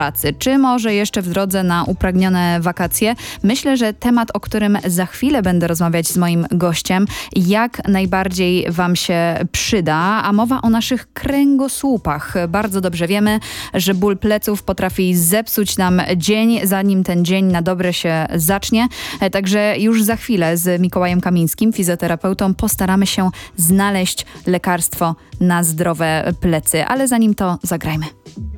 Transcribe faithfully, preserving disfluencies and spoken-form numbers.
pracy, czy może jeszcze w drodze na upragnione wakacje. Myślę, że temat, o którym za chwilę będę rozmawiać z moim gościem, jak najbardziej Wam się przyda, a mowa o naszych kręgosłupach. Bardzo dobrze wiemy, że ból pleców potrafi zepsuć nam dzień, zanim ten dzień na dobre się zacznie. Także już za chwilę z Mikołajem Kamińskim, fizjoterapeutą, postaramy się znaleźć lekarstwo na zdrowe plecy. Ale zanim to zagrajmy.